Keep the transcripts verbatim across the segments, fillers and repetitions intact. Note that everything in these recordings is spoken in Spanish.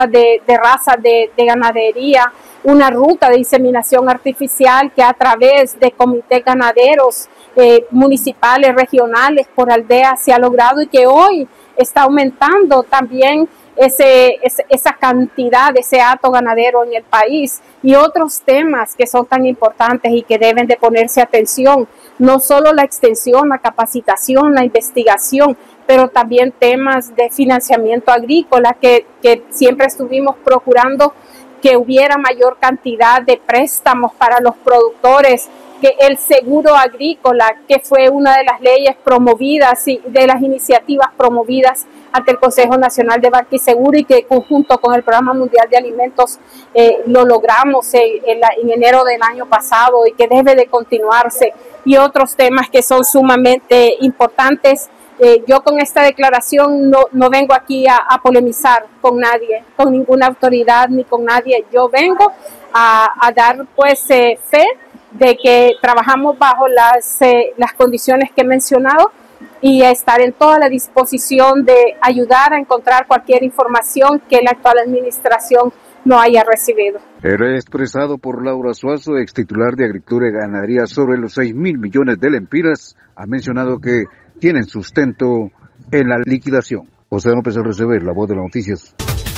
de, de razas de, de ganadería, una ruta de inseminación artificial que a través de comités ganaderos eh, municipales, regionales, por aldea se ha logrado y que hoy está aumentando también ese, ese, esa cantidad, ese hato ganadero en el país, y otros temas que son tan importantes y que deben de ponerse atención, no solo la extensión, la capacitación, la investigación, pero también temas de financiamiento agrícola que, que siempre estuvimos procurando que hubiera mayor cantidad de préstamos para los productores, que el seguro agrícola, que fue una de las leyes promovidas y de las iniciativas promovidas ante el Consejo Nacional de Banca y Seguro, y que conjunto con el Programa Mundial de Alimentos eh, lo logramos en, en, la, en enero del año pasado y que debe de continuarse, y otros temas que son sumamente importantes. Eh, yo con esta declaración no, no vengo aquí a, a polemizar con nadie, con ninguna autoridad ni con nadie. Yo vengo a, a dar pues eh, fe de que trabajamos bajo las, eh, las condiciones que he mencionado y a estar en toda la disposición de ayudar a encontrar cualquier información que la actual administración no haya recibido. Era expresado por Laura Suazo, ex titular de Agricultura y Ganadería, sobre los seis mil millones de lempiras. Ha mencionado que tienen sustento en la liquidación. José López R C B, La Voz de las Noticias.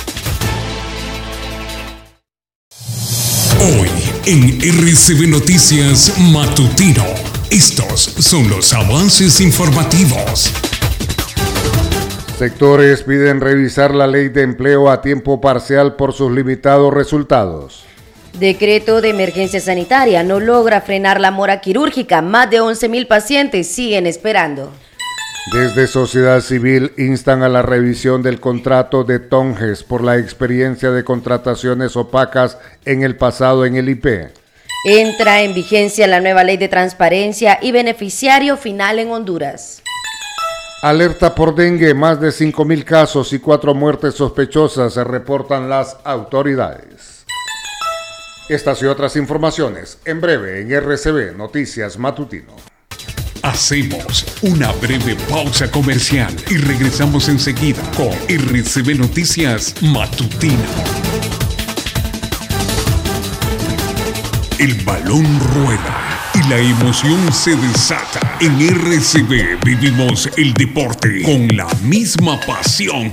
Hoy en R C B Noticias Matutino, estos son los avances informativos. Sectores piden revisar la ley de empleo a tiempo parcial por sus limitados resultados. Decreto de emergencia sanitaria no logra frenar la mora quirúrgica. Más de once mil pacientes siguen esperando. Desde sociedad civil instan a la revisión del contrato de Tonges por la experiencia de contrataciones opacas en el pasado en el I P E. Entra en vigencia la nueva ley de transparencia y beneficiario final en Honduras. Alerta por dengue, más de cinco mil casos y cuatro muertes sospechosas se reportan las autoridades. Estas y otras informaciones en breve en R C B Noticias Matutino. Hacemos una breve pausa comercial y regresamos enseguida con R C B Noticias Matutino. El balón rueda y la emoción se desata. En R C B vivimos el deporte con la misma pasión